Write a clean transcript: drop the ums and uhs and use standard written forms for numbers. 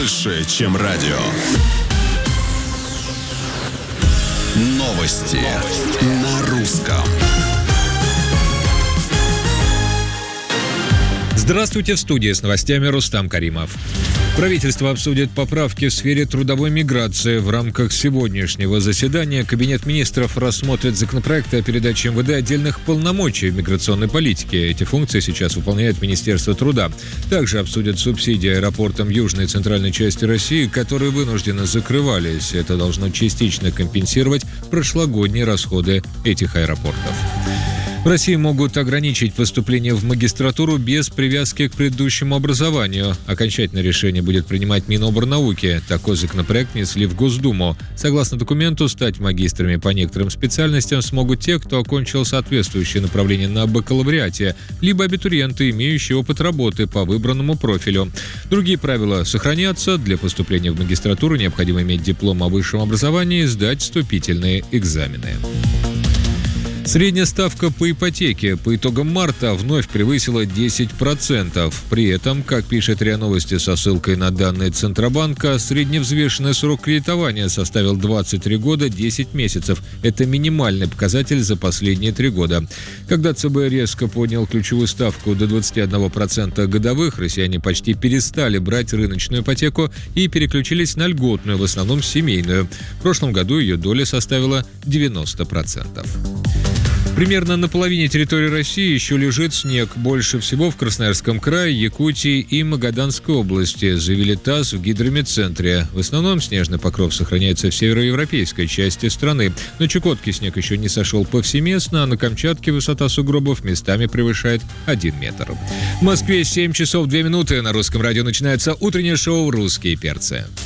больше, чем радио. Новости на русском. Здравствуйте, в студии с новостями Рустам Каримов. Правительство обсудит поправки в сфере трудовой миграции. В рамках сегодняшнего заседания Кабинет министров рассмотрит законопроекты о передаче МВД отдельных полномочий в миграционной политике. Эти функции сейчас выполняет Министерство труда. Также обсудят субсидии аэропортам южной и центральной части России, которые вынужденно закрывались. Это должно частично компенсировать прошлогодние расходы этих аэропортов. В России могут ограничить поступление в магистратуру без привязки к предыдущему образованию. Окончательное решение будет принимать Миноборнауки. Такой законопроект внесли в Госдуму. Согласно документу, стать магистрами по некоторым специальностям смогут те, кто окончил соответствующее направление на бакалавриате, либо абитуриенты, имеющие опыт работы по выбранному профилю. Другие правила сохранятся. Для поступления в магистратуру необходимо иметь диплом о высшем образовании и сдать вступительные экзамены. Средняя ставка по ипотеке по итогам марта вновь превысила 10%. При этом, как пишет РИА Новости со ссылкой на данные Центробанка, средневзвешенный срок кредитования составил 23 года 10 месяцев. Это минимальный показатель за последние 3 года. Когда ЦБ резко поднял ключевую ставку до 21% годовых, россияне почти перестали брать рыночную ипотеку и переключились на льготную, в основном семейную. В прошлом году ее доля составила 90%. Примерно на половине территории России еще лежит снег. Больше всего в Красноярском крае, Якутии и Магаданской области, заявили ТАСС в гидрометцентре. В основном снежный покров сохраняется в североевропейской части страны. На Чукотке снег еще не сошел повсеместно, а на Камчатке высота сугробов местами превышает 1 метр. В Москве 7 часов 2 минуты. На Русском радио начинается утреннее шоу «Русские перцы».